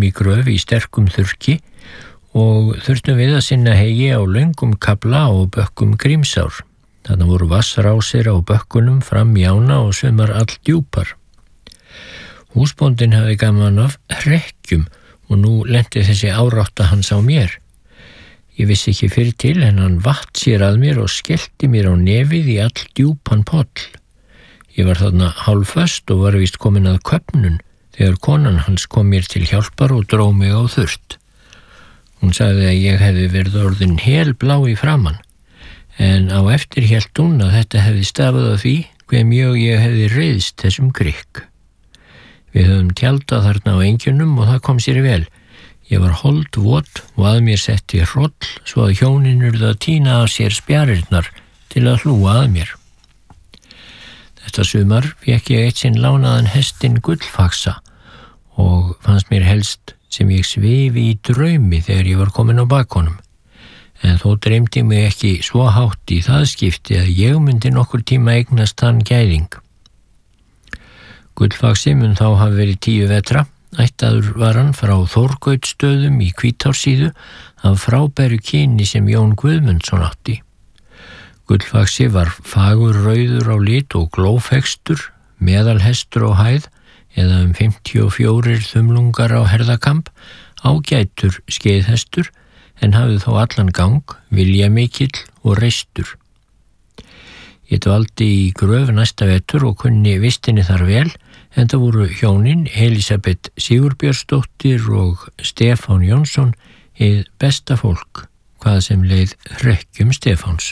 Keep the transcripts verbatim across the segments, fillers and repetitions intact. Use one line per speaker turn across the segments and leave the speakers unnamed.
í gröf í sterkum þurrki og þurftum við að sinna hegi á löngum kabla og bökkum Grímsár. Þarna voru vassrásir á bökkunum fram í ána og sumar all djúpar. Húsbóndinn hafði gaman af hrekkjum og nú lenti þessi árátta hans á mér. Ég vissi ekki fyrir til en hann vatt sér að mér og skellti mér á nefið í all djúpan poll. Ég var þarna hálfföst og var víst komin að köfnun þegar konan hans kom mér til hjálpar og dró mig á þurrt. Hún sagði að ég hefði verið orðin helblá í framan, en á eftir hélt hún að þetta hefði stafað af því hve mjög ég hefði reiðst þessum grikk. Við höfum tjaldað þarna á engjunum og það kom sér vel. Ég var holdvot og að mér setti hroll svo að hjónin urðu að tína af sér spjarirnar til að hlúa að mér. Þetta sumar fékk ég eitt sinn lánaðan hestinn Gullfaxa og fannst mér helst sem ég svifi í draumi þegar ég var komin á bak honum. En þó dreymdi mig ekki svo hátt í það skipti að ég myndi nokkur tíma eignast hann gæðing. Gullfaxi mun þá hafa verið tíu vetra. Ættaður var hann frá Þórgautsstöðum í Hvítársíðu af frábæru kyni sem Jón Guðmundsson átti. Gullfaxi var fagur rauður á lit og glófextur, meðalhestur á hæð eða um fimmtíu og fjórir þumlungar á herðakamb, ágætur skeiðhestur en hafði þó allan gang, viljamikill og reistur. Ég dvaldi í gröf næsta vetur og kunni vistinni þar vel, en það voru hjónin Elísabet Sigurbjörnsdóttir og Stefán Jónsson hið besta fólk, hvað sem leið hrekkjum Stefáns.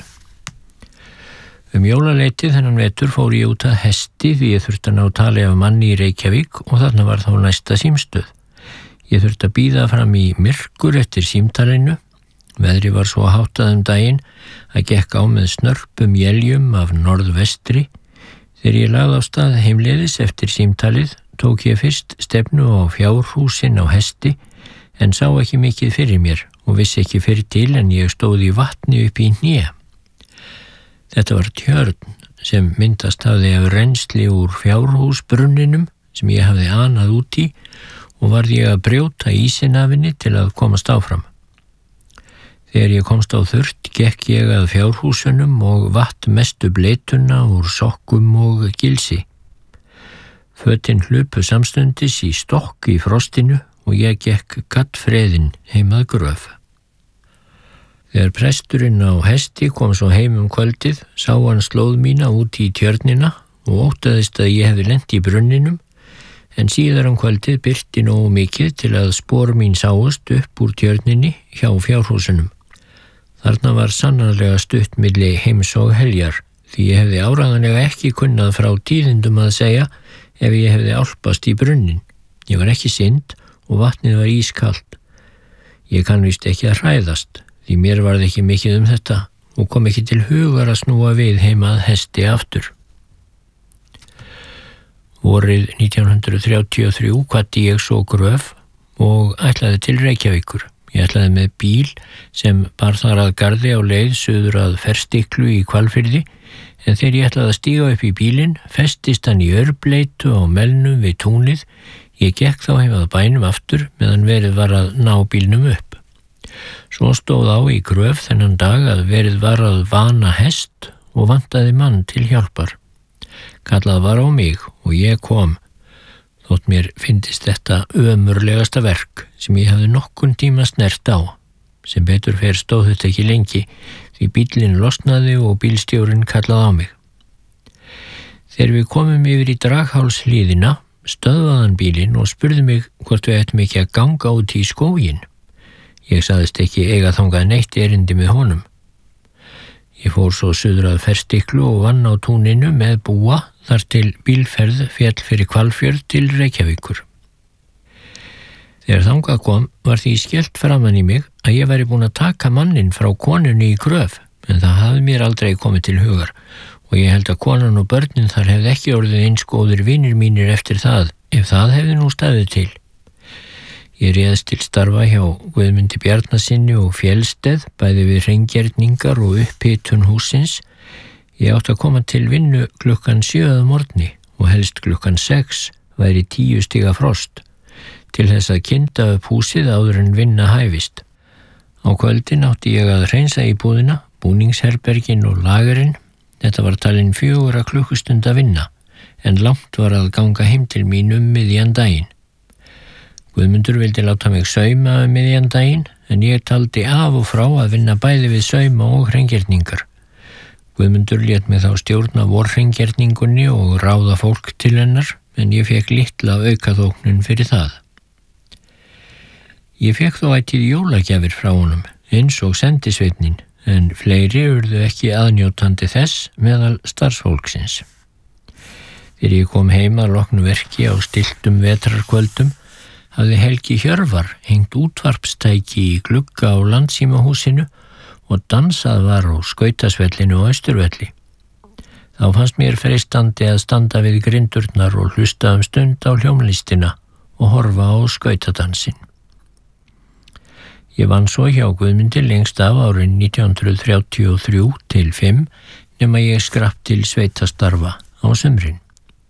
Um jólaleitið þennan vetur fór ég út að hesti því ég þurfti að ná tali af manni í Reykjavík og þarna var þá næsta símstöð. Ég þurfti að bíða fram í myrkur eftir símtalinu. Veðri var svo háttað um daginn að gekk á með snörpum éljum af norðvestri. Þegar ég lagði á stað heimleiðis eftir símtalið tók ég fyrst stefnu á fjárhúsin á hesti en sá ekki mikið fyrir mér og vissi ekki fyrir til en ég stóð í vatni upp í hné. Þetta var tjörn sem myndast hafði af rennsli úr fjárhúsbrunninum sem ég hafði anað út í og varð ég að brjóta ísinn af henni til að komast áfram. Þegar ég komst á þurrt gekk ég að fjárhúsunum og vatt mestu bleituna úr sokkum og gilsi. Fötin hlupu samstundis í stokk í frostinu og ég gekk gaddfreðin heim að gröf. Þegar presturinn á hesti kom svo heim um kvöldið, sá hann slóð mína út í tjörnina og óttaðist að ég hefði lent í brunninum, en síðar um kvöldið birti nógu mikið til að spor mín sáust upp úr tjörninni hjá fjárhúsunum. Þarna var sannarlega stutt milli heims og heljar, því ég hefði áræðanlega ekki kunnað frá tíðindum að segja ef ég hefði álpast í brunnin. Ég var ekki synd og vatnið var ískalt. Ég kann víst ekki að hræðast, því mér varð ekki mikið um þetta og kom ekki til hugar að snúa við heima að hesti aftur. Vorið nítján hundruð þrjátíu og þrjú kvaddi ég svo gröf og ætlaði til Reykjavíkur. Ég ætlaði með bíl sem bar þar að garði á leið suður að Ferstiklu í Hvalfirði, en þegar ég ætlaði að stíga upp í bílinn, festist hann í örbleitu á melnum við túnið. Ég gekk þá heim að bænum aftur meðan verið var að ná bílnum upp. Svo stóð á í gröf þennan dag að verið var að vana hest og vantaði mann til hjálpar. Kallað var á mig og ég kom. Þótt mér fyndist þetta ömurlegasta verk sem ég hafði nokkun tíma snert á. Sem betur fer stóð þetta ekki lengi því bíllinn losnaði og bílstjórinn kallaði á mig. Þegar við komum yfir í Draghálshlíðina stöðvaði hann bílinn og spurði mig hvort við ættum ekki að ganga út í skóginn. Ég sagðist ekki eiga þangað neitt erindi með honum. Ég fór svo suður að Ferstiklu og vann á túninu með búa þar til bílferð féll fyrir Hvalfjörð til Reykjavíkur. Þegar þangað kom var því skellt framan í mig að ég væri búin að taka mannin frá konunni í gröf, en það hafði mér aldrei komið til hugar og ég held að konan og börnin þar hefði ekki orðið eins góðir vinir mínir eftir það, ef það hefði nú staðið til. Ég réðst til starfa hjá Guðmundi Bjarnasyni og Fjellsteð, bæði við hreingerningar og upphitun hússins. Ég átti að koma til vinnu klukkan sjö að morgni og helst klukkan sex væri tíu stiga frost. til þess að kynda upp húsið áður en vinna hæfist. Á kvöldin átti ég að hreinsa íbúðina, búningsherbergin og lagerinn. Þetta var talin fjögurra klukkustunda vinna, en langt var að ganga heim til mín um miðjan daginn. Guðmundur vildi láta mig sauma um miðjan daginn, en ég taldi af og frá að vinna bæði við sauma og hreingerningar. Guðmundur lét mig þá stjórna vorhreingerningunni og ráða fólk til hennar, en ég fekk litla aukaþóknun fyrir það. Ég fekk þó ætíð jólagjafir frá honum, eins og sendisveitnin, en fleiri urðu ekki aðnjótandi þess meðal starfsfólksins. Þegar ég kom heim að loknu verki á stilltum vetrarkvöldum, hafði Helgi Hjörvar hengt útvarpstæki í glugga á Landsímahúsinu og dansað var á skautasvellinu og Austurvelli. Þá fannst mér freistandi að standa við grindurnar og hlusta um stund á hljómlistina og horfa á skautadansin. Ég vann svo hjá Guðmundi lengst af árin nítján hundruð þrjátíu og þrjú til fimm nema ég skrapp til sveitastarfa á sumrin.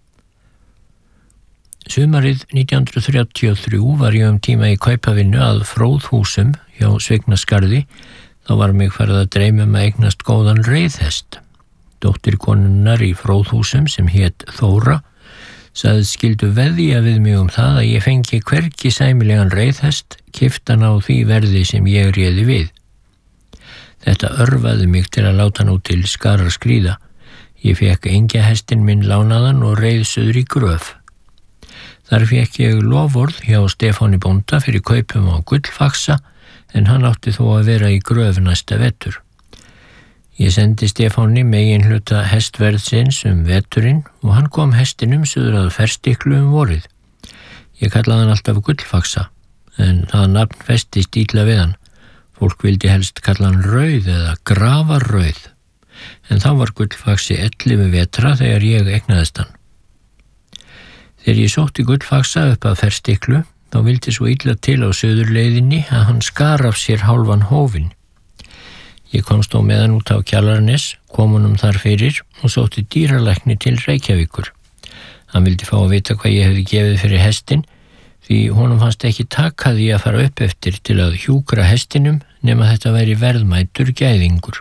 Sumarið nítján hundruð þrjátíu og þrjú var ég um tíma í kaupavinnu að Fróðhúsum hjá Sveignaskarði. Þá var mig farið að dreyma um að eignast góðan reiðhest. Dóttir konunnar í Fróðhúsum sem hét Þóra sagði skildu veðja við mig um það að ég fengi hvergi sæmilegan reiðhest, keyptan á því verði sem ég réði við. Þetta örvaði mig til að láta nú til skara skríða. Ég fekk engjahestin minn lánaðan og reið suður í gröf. Þar fekk ég loforð hjá Stefáni bónda fyrir kaupum á Gullfaxa, en hann átti þó að vera í gröf næsta vetur. Ég sendi Stefáni megin hluta hestverðsins um veturinn og hann kom hestinum suður að Ferstiklu um vorið. Ég kallaði hann alltaf Gullfaxa, en það nafn festist illa við hann. Fólk vildi helst kalla hann Rauð eða Grafarrauð, en þá var Gullfaxi ellefu vetra þegar ég eignaðist hann. Þegar ég sótti Gullfaxa upp að Ferstiklu, þá vildi svo illa til á suðurleiðinni að hann skar af sér hálfan hófinn. Ég komst þó með hann út á Kjalarnes, kom honum þar fyrir og sótti dýralækni til Reykjavíkur. Hann vildi fá að vita hvað ég hefði gefið fyrir hestin, því honum fannst ekki taka því að fara upp eftir til að hjúkra hestinum nema þetta væri verðmætur gæðingur.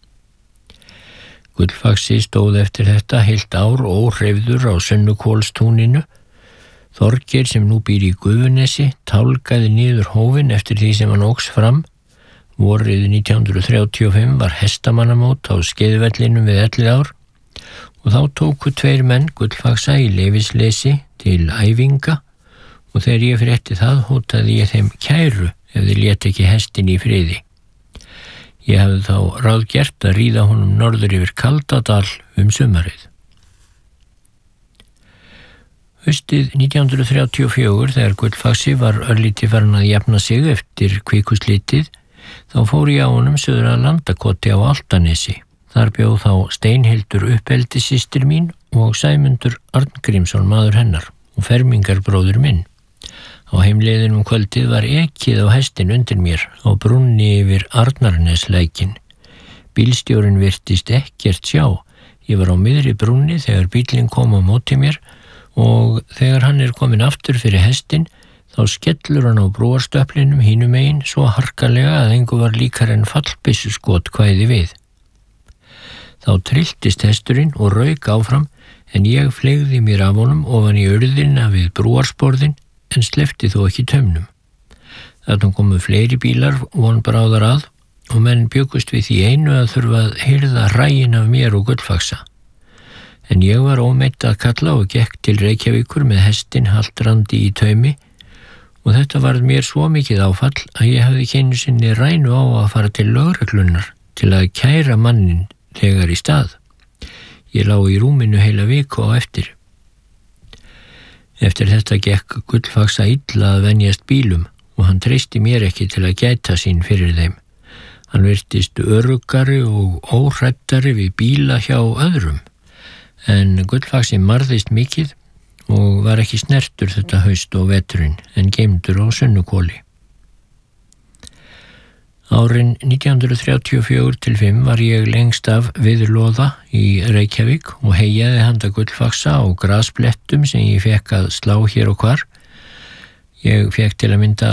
Gullfaxi stóð eftir þetta heilt ár óhreyfður á Sunnukólstúninu. Þorgeir sem nú býr í Gufunesi tálgaði niður hófinn eftir því sem hann óx fram. Vorið nítján hundruð þrjátíu og fimm var hestamannamót á Skeiðvellinum við Elliðár og þá tóku tveir menn Gullfaxa í leyfisleysi til æfinga og þegar ég frétti það hótaði ég þeim kæru ef þeir létu ekki hestin í friði. Ég hefði þá ráðgert að ríða honum norður yfir Kaldadal um sumarið. Haustið nítján hundruð þrjátíu og fjögur þegar Gullfaxi var örlítið farinn að jafna sig eftir kvikuslitið, þá fór ég á honum suður að Landakoti á Álftanesi. Þar bjó þá Steinhildur uppeldissystir mín og Sæmundur Arngrímsson maður hennar og fermingarbróðir minn. Á heimleiðin um kvöldið var ekið á hestin undir mér á brúnni yfir Arnarneslækin. Bílstjórinn virtist ekkert sjá. Ég var á miðri brúnni þegar bíllinn kom á móti mér og þegar hann er komin aftur fyrir hestin þá skellur hann á brúarstöplinum hínum megin svo harkalega að engu var líkar en fallbyssuskot kvæði við. Þá trilltist hesturinn og rauk áfram en ég fleygði mér af honum ofan í urðina við brúarsporðin en sleppti þó ekki taumnum. Þarna komu fleiri bílar von bráðar að og menn bjökkust við því einu að þurfa að hirða hræin af mér og Gullfaxa. En ég var ómeitt að kalla og gekk til Reykjavíkur með hestin haltrandi í taumi og þetta varð mér svo mikið áfall að ég hafði ekki einu sinni rænu á að fara til lögreglunar til að kæra mannin þegar í stað. Ég lá í rúminu heila viku á eftir. Eftir þetta gekk Gullfaxa illa að venjast bílum og hann treysti mér ekki til að gæta sín fyrir þeim. Hann virtist öruggari og óhræddari við bíla hjá öðrum, en Gullfaxi marðist mikið og var ekki snertur þetta haust og veturinn en geymdur á Sunnukóli. Árin nítján hundruð þrjátíu og fjögur til fimm var ég lengst af við Loða í Reykjavík og heyjaði handa Gullfaxa á grasblettum sem ég fekk að slá hér og hvar. Ég fekk til að mynda